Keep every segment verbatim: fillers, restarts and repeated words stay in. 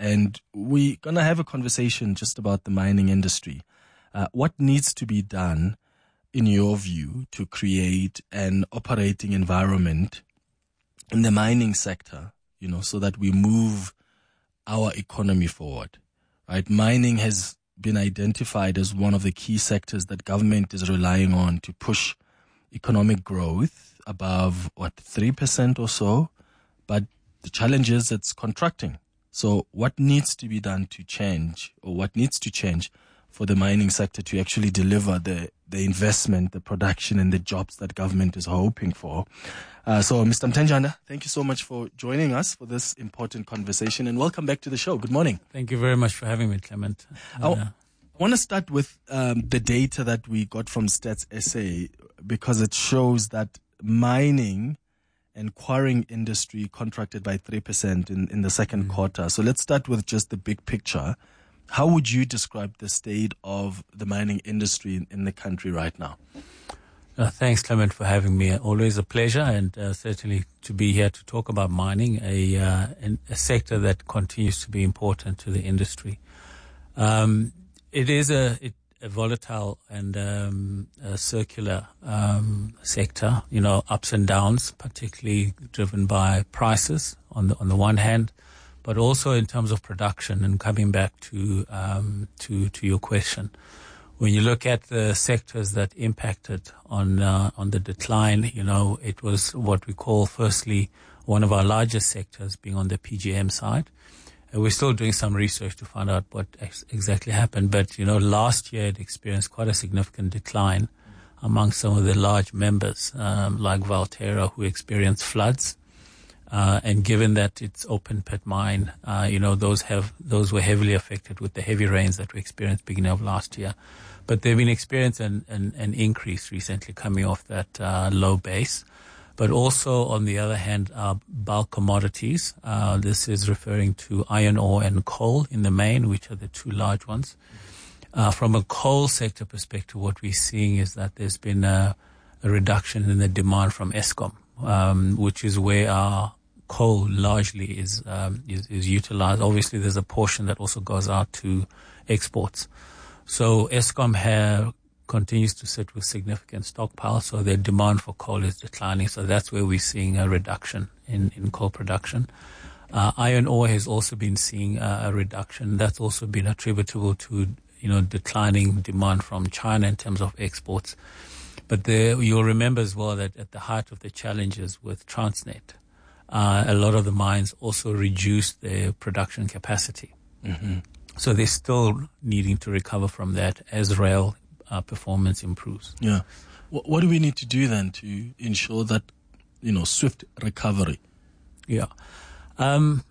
and we're going to have a conversation just about the mining industry. Uh, what needs to be done, in your view, to create an operating environment in the mining sector, you know, so that we move our economy forward, right? Mining has been identified as one of the key sectors that government is relying on to push economic growth above, what, three percent or so, but the challenge is it's contracting. So what needs to be done to change, or what needs to change for the mining sector to actually deliver the, the investment, the production, and the jobs that government is hoping for? Uh, so, Mister Mthenjana, thank you so much for joining us for this important conversation, and welcome back to the show. Good morning. Thank you very much for having me, Clement. Uh, I want to start with um, the data that we got from Stats S A, because it shows that mining and quarrying industry contracted by three percent in, in the second mm. quarter. So let's start with just the big picture. How would you describe the state of the mining industry in, in the country right now? Uh, thanks, Clement, for having me. Always a pleasure, and uh, certainly to be here to talk about mining, a, uh, a sector that continues to be important to the industry. Um, it is a, it, a volatile and um, a circular um, sector, you know, ups and downs, particularly driven by prices on the on the one hand, but also in terms of production. And coming back to um, to to your question, when you look at the sectors that impacted on uh, on the decline, you know, it was what we call, firstly, one of our largest sectors being on the P G M side. And we're still doing some research to find out what ex- exactly happened. But, you know, last year it experienced quite a significant decline among some of the large members, um, like Valterra, who experienced floods. Uh, and given that it's open pit mine, uh, you know, those have, those were heavily affected with the heavy rains that we experienced beginning of last year. But they've been experiencing an, an, an increase recently coming off that, uh, low base. But also, on the other hand, uh, bulk commodities. Uh, this is referring to iron ore and coal in the main, which are the two large ones. Uh, from a coal sector perspective, what we're seeing is that there's been a, a reduction in the demand from Eskom, um, which is where our coal largely is, um, is, is utilized. Obviously, there's a portion that also goes out to exports. So Eskom have continues to sit with significant stockpiles, so their demand for coal is declining. So that's where we're seeing a reduction in, in coal production. Uh, iron ore has also been seeing a, a reduction. That's also been attributable to, you know, declining demand from China in terms of exports. But there, you'll remember as well that at the height of the challenges with Transnet, uh, a lot of the mines also reduced their production capacity. Mm-hmm. So they're still needing to recover from that as rail Uh, performance improves. Yeah. What, what do we need to do then to ensure that, you know, swift recovery? Yeah. Um,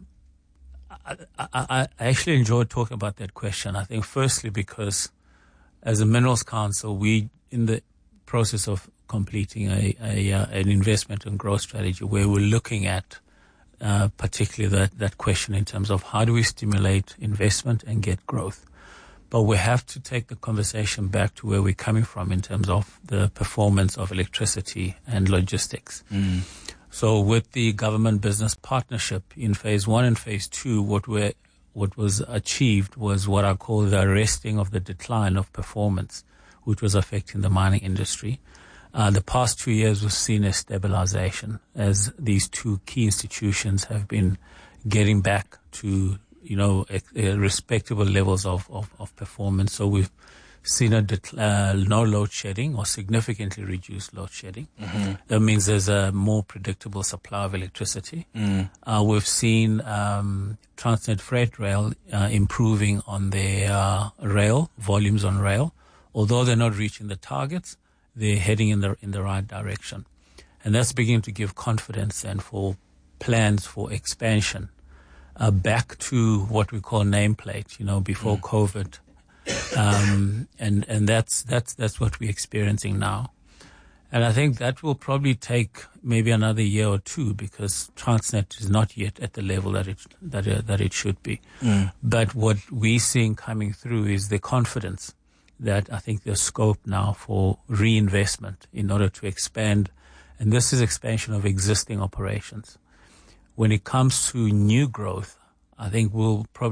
I, I, I actually enjoyed talking about that question. I think firstly because as a Minerals Council, we in the process of completing a, a uh, an investment and growth strategy where we're looking at uh, particularly that, that question in terms of how do we stimulate investment and get growth. But we have to take the conversation back to where we're coming from in terms of the performance of electricity and logistics. Mm. So with the government business partnership in phase one and phase two, what we what was achieved was what I call the arresting of the decline of performance, which was affecting the mining industry. Uh, the past two years we've seen a stabilization as these two key institutions have been getting back to, you know, uh, respectable levels of, of, of performance. So we've seen a det- uh, no load shedding or significantly reduced load shedding. Mm-hmm. That means there's a more predictable supply of electricity. Mm. Uh, we've seen um, Transnet Freight Rail uh, improving on their uh, rail, volumes on rail. Although they're not reaching the targets, they're heading in the in the right direction. And that's beginning to give confidence and for plans for expansion Uh, back to what we call nameplate, you know, before mm. COVID, um, and and that's that's that's what we're experiencing now, and I think that will probably take maybe another year or two because Transnet is not yet at the level that it that uh, that it should be. Mm. But what we're seeing coming through is the confidence that I think there's scope now for reinvestment in order to expand, and this is expansion of existing operations. When it comes to new growth, I think we'll probably